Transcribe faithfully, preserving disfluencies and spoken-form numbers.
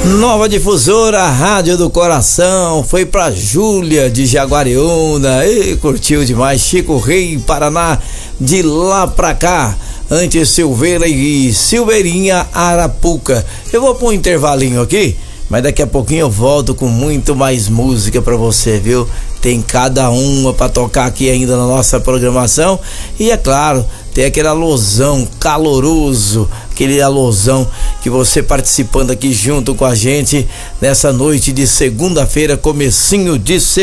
Nova Difusora, Rádio do Coração, foi pra Júlia de Jaguariúna, e curtiu demais. Chico Rei, Paraná, de lá pra cá. Antes Silveira e Silveirinha, Arapuca. Eu vou pra um intervalinho aqui, mas daqui a pouquinho eu volto com muito mais música pra você, viu? Tem cada uma pra tocar aqui ainda na nossa programação. E é claro, tem aquele alusão caloroso, aquele alusão que você participando aqui junto com a gente nessa noite de segunda-feira, comecinho de semana.